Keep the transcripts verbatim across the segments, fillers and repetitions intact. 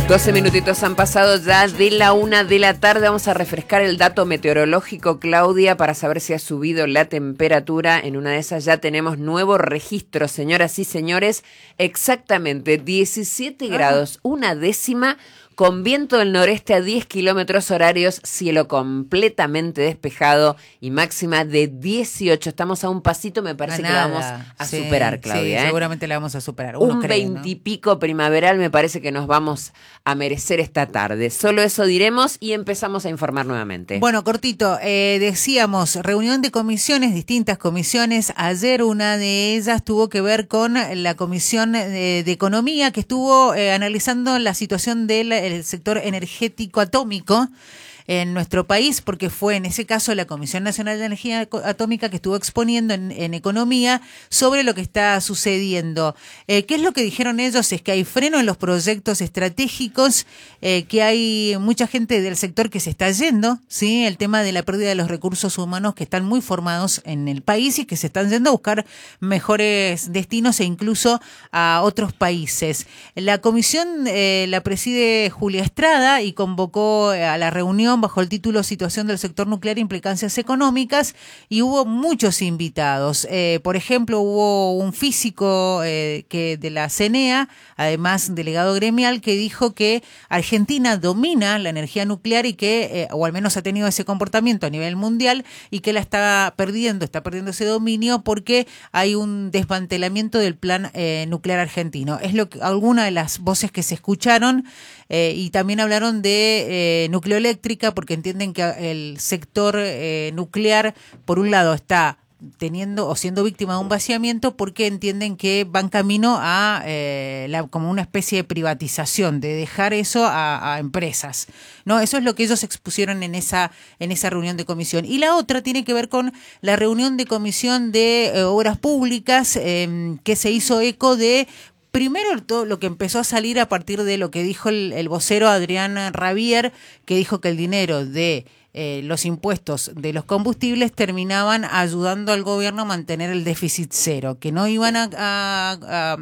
doce minutitos han pasado ya de la una de la tarde. Vamos a refrescar el dato meteorológico, Claudia, para saber si ha subido la temperatura. En una de esas ya tenemos nuevo registro, señoras y señores. Exactamente diecisiete ah. grados, una décima, con viento del noreste a diez kilómetros horarios, cielo completamente despejado y máxima de dieciocho. Estamos a un pasito, me parece a que nada. la vamos a sí, superar, Claudia. Sí, ¿eh? seguramente la vamos a superar. Uno un veintipico, ¿no? primaveral me parece que nos vamos a merecer esta tarde. Solo eso diremos y empezamos a informar nuevamente. Bueno, cortito, eh, decíamos, reunión de comisiones, distintas comisiones. Ayer una de ellas tuvo que ver con la Comisión de, de Economía, que estuvo eh, analizando la situación del el sector energético atómico en nuestro país, porque fue en ese caso la Comisión Nacional de Energía Atómica que estuvo exponiendo en, en economía sobre lo que está sucediendo. Eh, ¿Qué es lo que dijeron ellos? Es que hay freno en los proyectos estratégicos, eh, que hay mucha gente del sector que se está yendo, ¿sí? El tema de la pérdida de los recursos humanos que están muy formados en el país y que se están yendo a buscar mejores destinos e incluso a otros países. La comisión eh, la preside Julia Estrada y convocó a la reunión bajo el título Situación del sector nuclear e implicancias económicas, y hubo muchos invitados. Eh, por ejemplo, hubo un físico eh, que de la C N E A, además delegado gremial, que dijo que Argentina domina la energía nuclear y que, eh, o al menos ha tenido ese comportamiento a nivel mundial, y que la está perdiendo, está perdiendo ese dominio porque hay un desmantelamiento del plan eh, nuclear argentino. Es lo que alguna de las voces que se escucharon. Eh, y también hablaron de eh, nucleoeléctrica, porque entienden que el sector eh, nuclear, por un lado, está teniendo o siendo víctima de un vaciamiento, porque entienden que van camino a eh, la, como una especie de privatización, de dejar eso a, a empresas. No, eso es lo que ellos expusieron en esa en esa reunión de comisión. Y la otra tiene que ver con la reunión de comisión de eh, obras públicas, eh, que se hizo eco de primero todo lo que empezó a salir a partir de lo que dijo el, el vocero Adrián Rabier, que dijo que el dinero de eh, los impuestos de los combustibles terminaban ayudando al gobierno a mantener el déficit cero, que no iban a, a, a,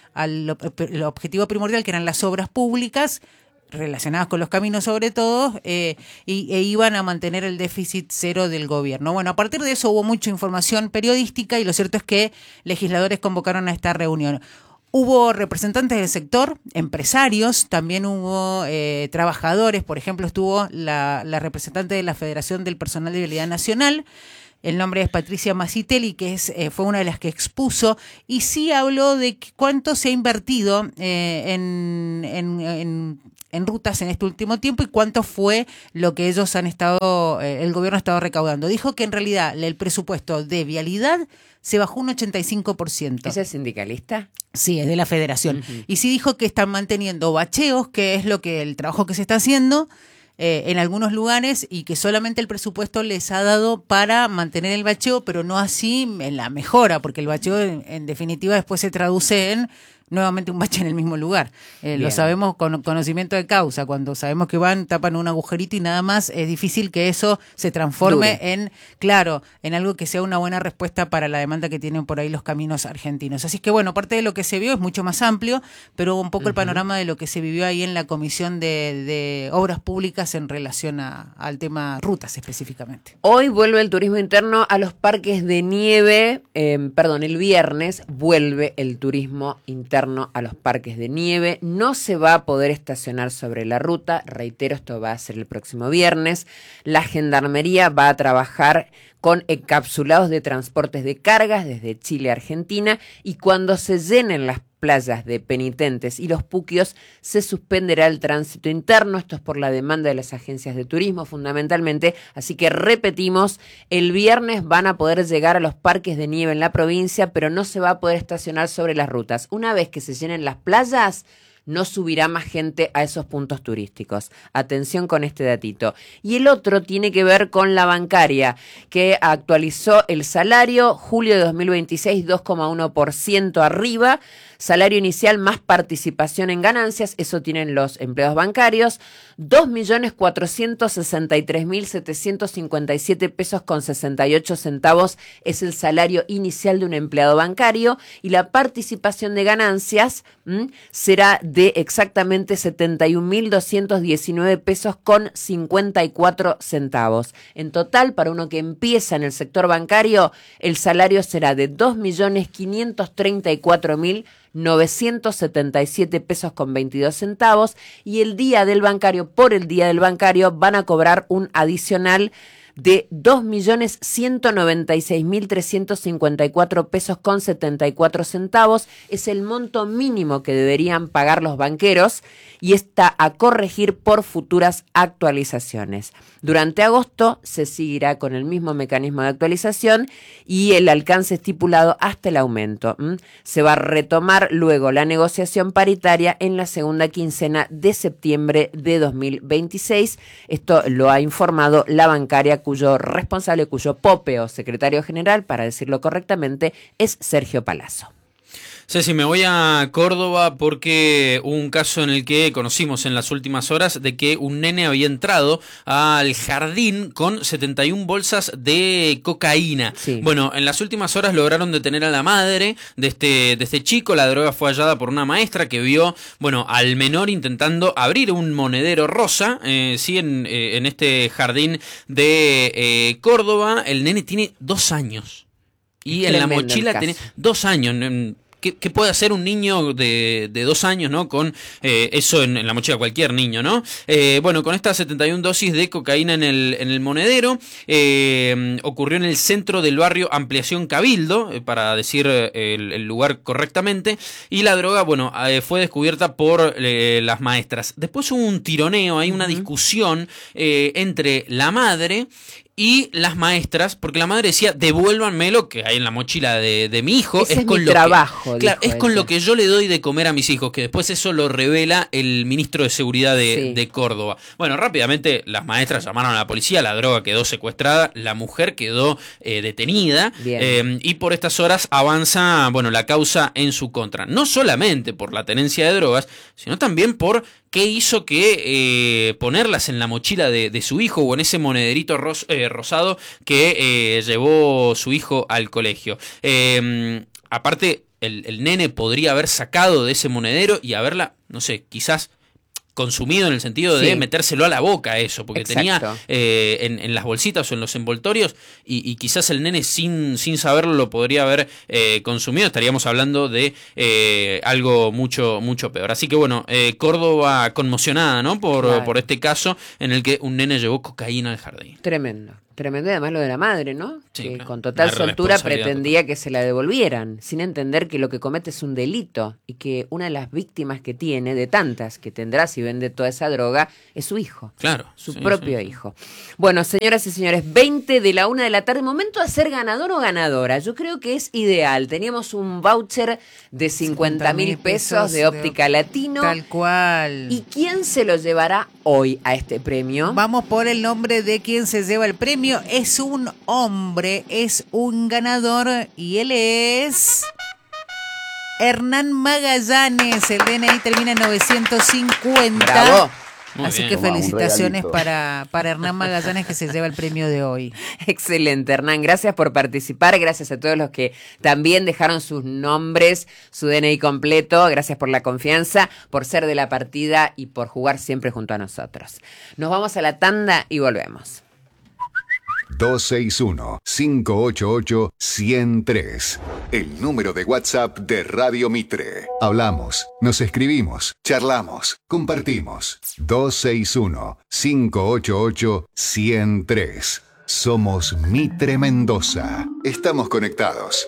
al el objetivo primordial, que eran las obras públicas relacionadas con los caminos sobre todo, eh, y, e iban a mantener el déficit cero del gobierno. Bueno, a partir de eso hubo mucha información periodística, y lo cierto es que legisladores convocaron a esta reunión. Hubo representantes del sector, empresarios, también hubo eh, trabajadores. Por ejemplo, estuvo la, la representante de la Federación del Personal de Vialidad Nacional. El nombre es Patricia Masitelli, que es eh, fue una de las que expuso, y sí habló de cuánto se ha invertido eh, en, en, en, en rutas en este último tiempo y cuánto fue lo que ellos han estado, eh, el gobierno ha estado recaudando. Dijo que en realidad el presupuesto de vialidad se bajó un ochenta y cinco por ciento. ¿Ese es sindicalista? Sí, es de la federación. Uh-huh. Y sí dijo que están manteniendo bacheos, que es lo que el trabajo que se está haciendo eh, en algunos lugares, y que solamente el presupuesto les ha dado para mantener el bacheo, pero no así en la mejora, porque el bacheo en, en definitiva después se traduce en nuevamente un bache en el mismo lugar. Eh, lo sabemos con conocimiento de causa. Cuando sabemos que van, tapan un agujerito y nada más, es difícil que eso se transforme Dure. en, claro, en algo que sea una buena respuesta para la demanda que tienen por ahí los caminos argentinos. Así que bueno, parte de lo que se vio es mucho más amplio, pero un poco uh-huh. el panorama de lo que se vivió ahí en la Comisión de, de Obras Públicas en relación a, al tema rutas específicamente. Hoy vuelve el turismo interno a los parques de nieve, eh, perdón, el viernes vuelve el turismo interno a los parques de nieve. No se va a poder estacionar sobre la ruta, reitero, esto va a ser el próximo viernes. La Gendarmería va a trabajar con encapsulados de transportes de cargas desde Chile a Argentina, y cuando se llenen las playas de Penitentes y Los Puquios se suspenderá el tránsito interno. Esto es por la demanda de las agencias de turismo fundamentalmente, así que repetimos, el viernes van a poder llegar a los parques de nieve en la provincia, pero no se va a poder estacionar sobre las rutas. Una vez que se llenen las playas, no subirá más gente a esos puntos turísticos. Atención con este datito. Y el otro tiene que ver con la bancaria, que actualizó el salario, julio de dos mil veintiséis, dos coma uno por ciento arriba. salario inicial más participación en ganancias, eso tienen los empleados bancarios, dos millones cuatrocientos sesenta y tres mil setecientos cincuenta y siete pesos con sesenta y ocho centavos es el salario inicial de un empleado bancario, y la participación de ganancias ¿m? será de exactamente setenta y un mil doscientos diecinueve pesos con cincuenta y cuatro centavos. En total, para uno que empieza en el sector bancario, el salario será de dos millones quinientos treinta y cuatro mil novecientos setenta y siete pesos con veintidós centavos, y el día del bancario, por el día del bancario, van a cobrar un adicional de dos millones ciento noventa y seis mil trescientos cincuenta y cuatro pesos con setenta y cuatro centavos. Es el monto mínimo que deberían pagar los banqueros y está a corregir por futuras actualizaciones. Durante agosto se seguirá con el mismo mecanismo de actualización y el alcance estipulado hasta el aumento. ¿Mm? Se va a retomar luego la negociación paritaria en la segunda quincena de septiembre de dos mil veintiséis. Esto lo ha informado la bancaria, cuyo responsable, cuyo pope o secretario general, para decirlo correctamente, es Sergio Palazzo. Ceci, me voy a Córdoba porque hubo un caso en el que conocimos en las últimas horas de que un nene había entrado al jardín con setenta y una bolsas de cocaína. Sí. Bueno, en las últimas horas lograron detener a la madre de este, de este chico. La droga fue hallada por una maestra que vio, bueno, al menor intentando abrir un monedero rosa, eh, sí, en, eh, en este jardín de eh, Córdoba. El nene tiene dos años y en la mochila tiene dos años. ¿Qué, ¿Qué puede hacer un niño de, de dos años, ¿no? Con eh, eso en, en la mochila, cualquier niño, ¿no? Eh, bueno, con estas setenta y una dosis de cocaína en el, en el monedero, eh, ocurrió en el centro del barrio Ampliación Cabildo, eh, para decir eh, el, el lugar correctamente, y la droga, bueno, eh, fue descubierta por eh, las maestras. Después hubo un tironeo, hay una uh-huh. discusión eh, entre la madre y las maestras, porque la madre decía, devuélvanme lo que hay en la mochila de, de mi hijo. Ese es, es con mi lo trabajo. Que, claro, es ella. con lo que yo le doy de comer a mis hijos, que después eso lo revela el ministro de Seguridad de, sí. de Córdoba. Bueno, rápidamente las maestras llamaron a la policía, la droga quedó secuestrada, la mujer quedó eh, detenida, eh, y por estas horas avanza, bueno, la causa en su contra. No solamente por la tenencia de drogas, sino también por qué hizo que eh, ponerlas en la mochila de, de su hijo o en ese monederito ros, eh, rosado que eh, llevó su hijo al colegio. Eh, aparte, el, el nene podría haber sacado de ese monedero y haberla, no sé, quizás consumido en el sentido de sí. metérselo a la boca eso, porque Exacto. tenía eh, en, en las bolsitas o en los envoltorios y, y quizás el nene sin, sin saberlo lo podría haber eh, consumido. Estaríamos hablando de eh, algo mucho mucho peor. Así que bueno, eh, Córdoba conmocionada, ¿no? Por, claro. por este caso en el que un nene llevó cocaína al jardín. Tremendo. Tremendo, además lo de la madre, ¿no? Sí, que claro. con total soltura pretendía total. que se la devolvieran, sin entender que lo que comete es un delito y que una de las víctimas que tiene, de tantas que tendrá si vende toda esa droga, es su hijo. Claro. Su sí, propio sí, hijo. Bueno, señoras y señores, veinte de la una de la tarde, momento de ser ganador o ganadora. Yo creo que es ideal. Teníamos un voucher de cincuenta mil pesos de Óptica Latino. Tal cual. ¿Y quién se lo llevará hoy a este premio? Vamos por el nombre de quien se lleva el premio. Es un hombre, es un ganador y él es Hernán Magallanes. El D N I termina en novecientos cincuenta. ¡Bravo! Muy Así bien. que felicitaciones para, para Hernán Magallanes, que se lleva el premio de hoy. Excelente, Hernán. Gracias por participar. Gracias a todos los que también dejaron sus nombres, su D N I completo. Gracias por la confianza, por ser de la partida y por jugar siempre junto a nosotros. Nos vamos a la tanda y volvemos. dos seis uno, cinco ocho ocho, uno cero tres. El número de WhatsApp de Radio Mitre. Hablamos, nos escribimos, charlamos, compartimos. dos seis uno, cinco ocho ocho, uno cero tres. Somos Mitre Mendoza. Estamos conectados.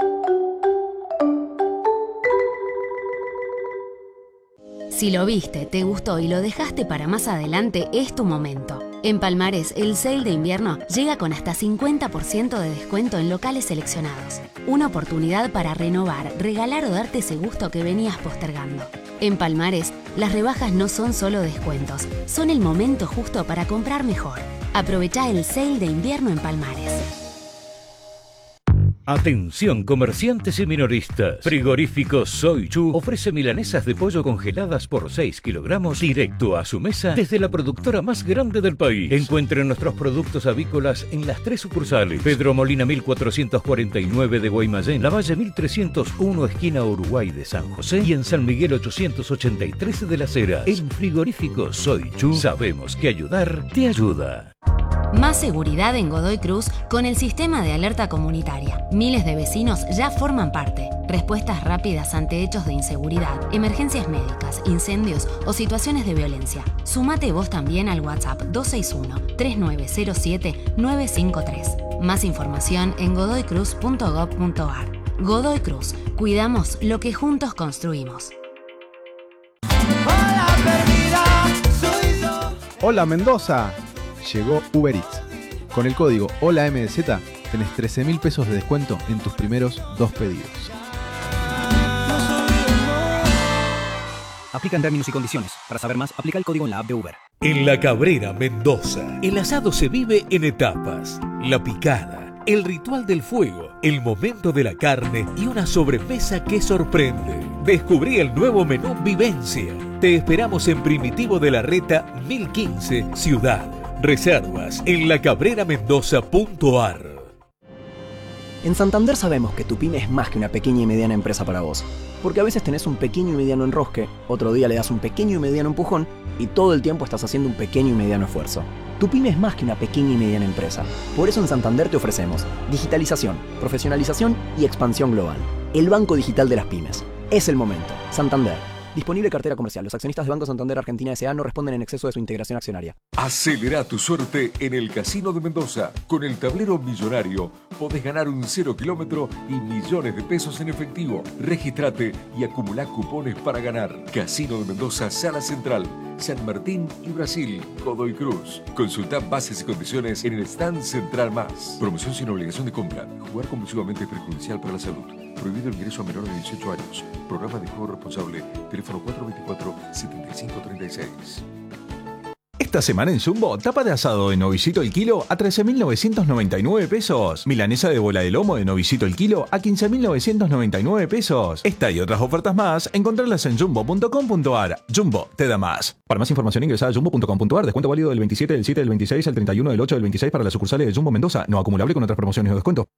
Si lo viste, te gustó y lo dejaste para más adelante, es tu momento. En Palmares, el sale de invierno llega con hasta cincuenta por ciento de descuento en locales seleccionados. Una oportunidad para renovar, regalar o darte ese gusto que venías postergando. En Palmares, las rebajas no son solo descuentos, son el momento justo para comprar mejor. Aprovechá el sale de invierno en Palmares. Atención comerciantes y minoristas. Frigorífico Soy Chu ofrece milanesas de pollo congeladas por seis kilogramos directo a su mesa desde la productora más grande del país. Encuentren nuestros productos avícolas en las tres sucursales. Pedro Molina mil cuatrocientos cuarenta y nueve de Guaymallén, La Valle mil trescientos uno esquina Uruguay de San José y en San Miguel ochocientos ochenta y tres de Las Heras. En Frigorífico Soy Chu sabemos que ayudar te ayuda. Más seguridad en Godoy Cruz con el sistema de alerta comunitaria. Miles de vecinos ya forman parte. Respuestas rápidas ante hechos de inseguridad, emergencias médicas, incendios o situaciones de violencia. Sumate vos también al WhatsApp dos seis uno, tres nueve cero siete, nueve cinco tres. Más información en godoy cruz punto gob punto ar. Godoy Cruz. Cuidamos lo que juntos construimos. Hola Mendoza. Llegó Uber Eats. Con el código Hola M D Z tenés trece mil pesos de descuento en tus primeros dos pedidos. Aplican términos y condiciones. Para saber más, aplica el código en la app de Uber. En La Cabrera, Mendoza, el asado se vive en etapas. La picada, el ritual del fuego, el momento de la carne y una sobremesa que sorprende. Descubrí el nuevo menú Vivencia. Te esperamos en Primitivo de la Reta mil quince, Ciudad. Reservas en la cabrera mendoza punto ar. En Santander sabemos que tu pyme es más que una pequeña y mediana empresa para vos. Porque a veces tenés un pequeño y mediano enrosque, otro día le das un pequeño y mediano empujón y todo el tiempo estás haciendo un pequeño y mediano esfuerzo. Tu pyme es más que una pequeña y mediana empresa. Por eso en Santander te ofrecemos digitalización, profesionalización y expansión global. El banco digital de las pymes. Es el momento. Santander. Disponible cartera comercial. Los accionistas de Banco Santander Argentina S A no responden en exceso de su integración accionaria. Acelera tu suerte en el Casino de Mendoza. Con el tablero millonario podés ganar un cero kilómetro y millones de pesos en efectivo. Regístrate y acumulá cupones para ganar. Casino de Mendoza, Sala Central, San Martín y Brasil, Godoy Cruz. Consulta bases y condiciones en el stand Central Más. Promoción sin obligación de compra. Jugar compulsivamente es perjudicial para la salud. Prohibido el ingreso a menores de dieciocho años. Programa de juego responsable. Teléfono cuatro dos cuatro, siete cinco tres seis. Esta semana en Jumbo, tapa de asado de novicito el kilo a trece mil novecientos noventa y nueve pesos. Milanesa de bola de lomo de novicito el kilo a quince mil novecientos noventa y nueve pesos. Esta y otras ofertas más, encontrarlas en jumbo punto com punto ar. Jumbo, te da más. Para más información ingresa a jumbo punto com punto ar. Descuento válido del veintisiete del siete del veintiséis al treinta y uno del ocho del veintiséis para las sucursales de Jumbo Mendoza. No acumulable con otras promociones o descuento.